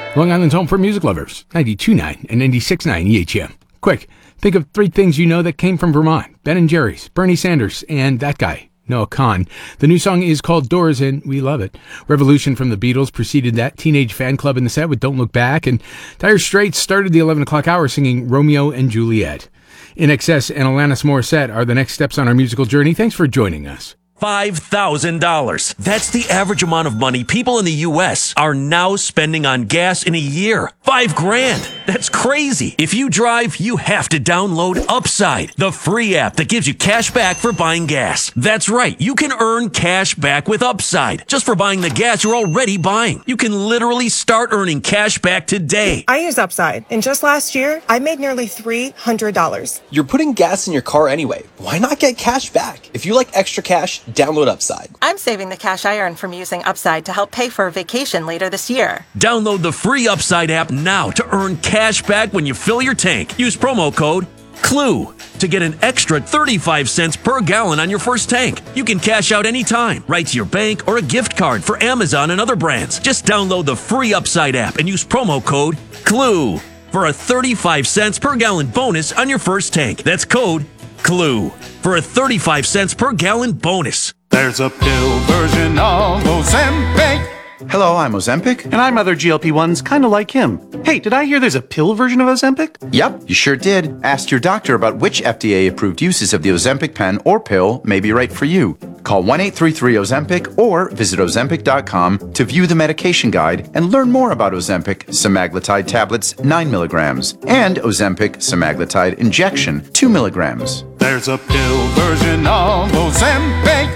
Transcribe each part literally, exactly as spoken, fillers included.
Long Island's home for music lovers, ninety-two point nine and ninety-six point nine E H M. Quick, think of three things you know that came from Vermont. Ben and Jerry's, Bernie Sanders, and that guy, Noah Kahan. The new song is called Doors, and we love it. Revolution from the Beatles preceded that. Teenage Fan Club in the set with Don't Look Back. And Dire Straits started the eleven o'clock hour singing Romeo and Juliet. In Excess and Alanis Morissette are the next steps on our musical journey. Thanks for joining us. five thousand dollars. That's the average amount of money people in the U S are now spending on gas in a year. Five grand. That's crazy. If you drive, you have to download Upside, the free app that gives you cash back for buying gas. That's right. You can earn cash back with Upside just for buying the gas you're already buying. You can literally start earning cash back today. I use Upside, and just last year, I made nearly three hundred dollars. You're putting gas in your car anyway. Why not get cash back? If you like extra cash, download Upside. I'm saving the cash I earn from using Upside to help pay for a vacation later this year. Download the free Upside app now to earn cash back when you fill your tank. Use promo code CLUE to get an extra thirty-five cents per gallon on your first tank. You can cash out anytime, right to your bank or a gift card for Amazon and other brands. Just download the free Upside app and use promo code CLUE for a thirty-five cents per gallon bonus on your first tank. That's code CLUE for a thirty-five cents per gallon bonus. There's a pill version of Ozempic. Hello, I'm Ozempic. And I'm other G L P ones, kind of like him. Hey, did I hear there's a pill version of Ozempic? Yep, you sure did. Ask your doctor about which F D A-approved uses of the Ozempic pen or pill may be right for you. Call one eight three three Ozempic or visit Ozempic dot com to view the medication guide and learn more about Ozempic semaglutide tablets nine milligrams and Ozempic semaglutide injection two milligrams. There's a pill version of Ozempic.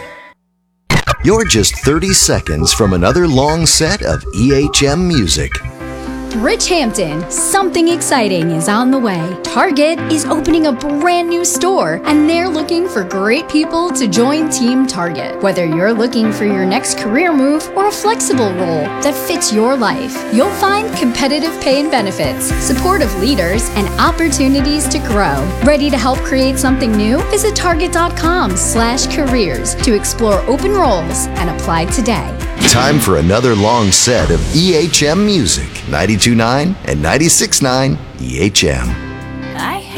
You're just thirty seconds from another long set of E H M music. Rich Hampton, something exciting is on the way. Target is opening a brand new store, and they're looking for great people to join Team Target. Whether you're looking for your next career move or a flexible role that fits your life, you'll find competitive pay and benefits, supportive leaders, and opportunities to grow. Ready to help create something new? Visit target.com slash careers to explore open roles and apply today. Time for another long set of E H M music. ninety-two point nine and ninety-six point nine E H M.